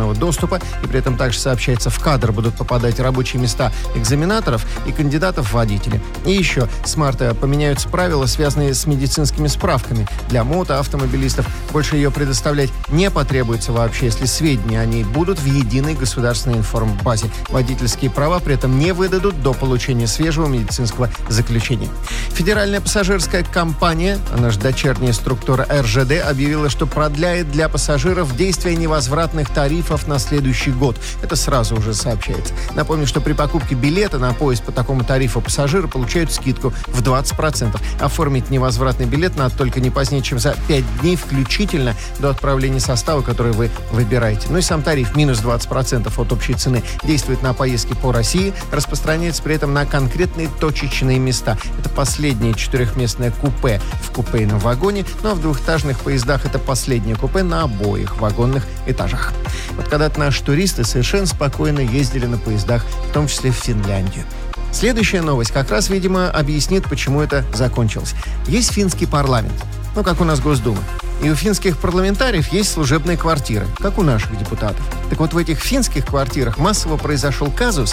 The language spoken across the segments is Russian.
свободного доступа, и при этом также сообщается, в кадр будут попадать рабочие места экзаменаторов и кандидатов в водители. И еще с марта поменяются правила, связанные с медицинскими справками. Для мотоавтомобилистов больше ее предоставлять не потребуется вообще, если сведения о ней будут в единой государственной информбазе. Водительские права при этом не выдадут до получения свежего медицинского заключения. Федеральная пассажирская компания, она же дочерняя структура РЖД, объявила, что продляет для пассажиров действие невозвратных тарифов на следующий год. Это сразу уже сообщается. Напомню, что при покупке билета на поезд по такому тарифу пассажиры получают скидку в 20%. Оформить невозвратный билет надо только не позднее, чем за 5 дней включительно до отправления состава, который вы выбираете. Ну и сам тариф минус 20% от общей цены действует на поездки по России, распространяется при этом на конкретные точечные места. Это последнее четырехместное купе в купейном вагоне, ну а в двухэтажных поездах это последнее купе на обоих вагонных этажах. Вот когда-то наши туристы совершенно спокойно ездили на поездах, в том числе в Финляндию. Следующая новость как раз, видимо, объяснит, почему это закончилось. Есть финский парламент, ну, как у нас Госдума. И у финских парламентариев есть служебные квартиры, как у наших депутатов. Так вот, в этих финских квартирах массово произошел казус,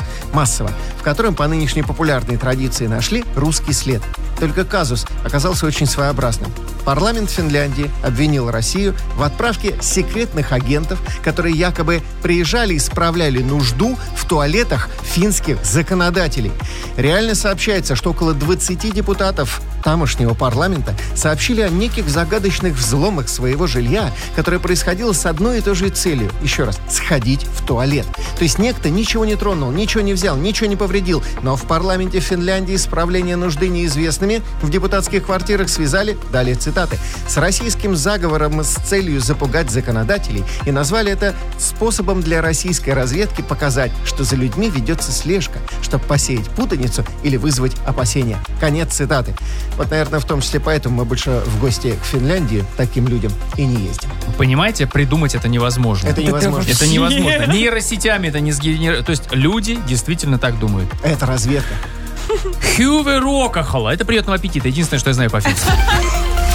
в котором по нынешней популярной традиции нашли русский след. Только казус оказался очень своеобразным. Парламент Финляндии обвинил Россию в отправке секретных агентов, которые якобы приезжали и справляли нужду в туалетах финских законодателей. Реально сообщается, что около 20 депутатов тамошнего парламента сообщили о неких загадочных взломах своего жилья, которое происходило с одной и той же целью. Еще раз, сходить в туалет. То есть некто ничего не тронул, ничего не взял, ничего не повредил, но в парламенте Финляндии справление нужды неизвестными в депутатских квартирах связали, далее цитаты, с российским заговором с целью запугать законодателей и назвали это способом для российской разведки показать, что за людьми ведется слежка, чтобы посеять путаницу или вызвать опасения. Конец цитаты. Вот, наверное, в том числе поэтому мы больше в гости к Финляндии таким людям и не ездим. Понимаете, придумать это невозможно. Это невозможно. Это невозможно. Нейросетями это не сгенерируется. То есть люди действительно так думают. Это разведка. Хюве Рокахала. Это приятного аппетита. Единственное, что я знаю по-фински.